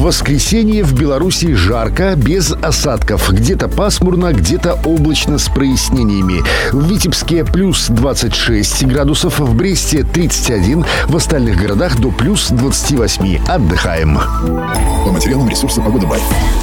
воскресенье в Беларуси жарко, без осадков. Где-то пасмурно, где-то облачно с прояснениями. В Витебске плюс 26 градусов, в Бресте 31, в остальных городах до плюс 28. Отдыхаем. По материалам ресурса «Погода Бай».